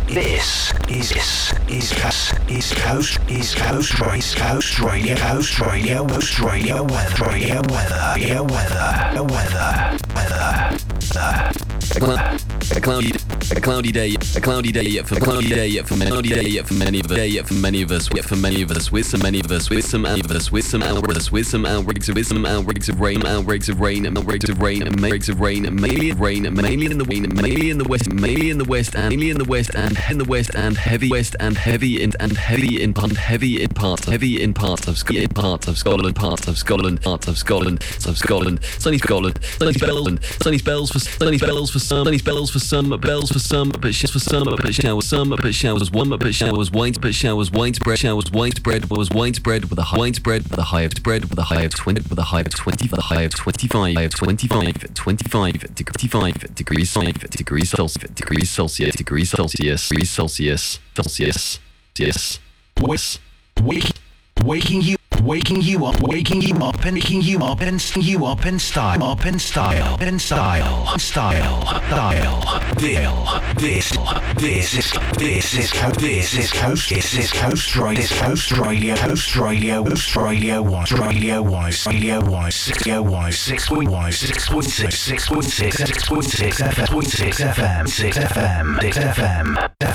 A cloudy day for many of us, with some outbreaks of rain, mainly in the west, and heavy in parts of Scotland. Sunny spells for some, but showers widespread with a high of 25 degrees Celsius. Waking you up in style. Coast Radio 6.6 FM.